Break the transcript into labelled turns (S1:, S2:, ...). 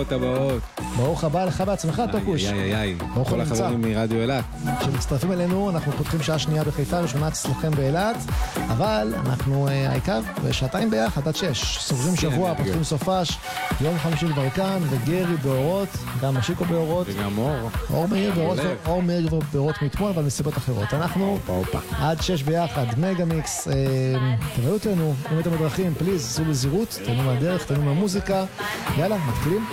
S1: ברוכות הבאות.
S2: ברוך הבא לך בעצמך, טוקוש. ברוך
S1: כל החברים מרדיו אילת
S2: שמצטרפים אלינו. אנחנו פותחים שעה שנייה בחיפה, ראשונה אצלכם באילת, אבל אנחנו העיקר בשעתיים ביחד עד 6. סוגרים שבוע, פותחים סופש, יום חמישי כבר כאן, וגרי באורות, גם משיקו באורות,
S1: וגם
S2: אור מאיר באורות, אור מאיר באורות מאתמול, אבל מסיבות אחרות. אנחנו עד 6 ביחד, מגה מיקס. תביאו אותנו, אם אתם בדרכים, פליז, עשו בזירות, תהנו מהדרך, תהנו מהמוזיקה. יאללה, מתחילים.